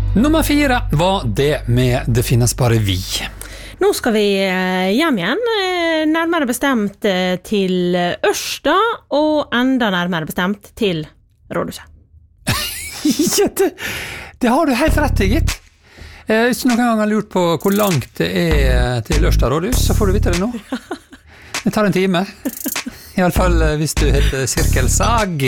Nummer 4 var det med Det finnes bare vi. Nå skal vi hjem igjen, nærmere bestemt til Ørsta, og enda nærmere bestemt til Rådhuset. Det har du helt rett i, gitt. Hvis du noen gang har lurt på hvor langt det til Ørsta Rådhus, så får du vite det nå. Det tar en time. I alle fall hvis du heter Sirkelsag.